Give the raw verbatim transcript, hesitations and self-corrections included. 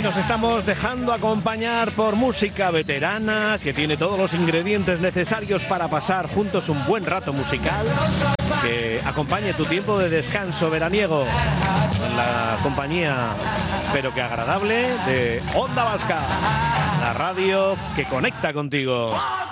nos estamos dejando acompañar por música veterana que tiene todos los ingredientes necesarios para pasar juntos un buen rato musical que acompañe tu tiempo de descanso veraniego con la compañía, espero que agradable, de Onda Vasca, la radio que conecta contigo.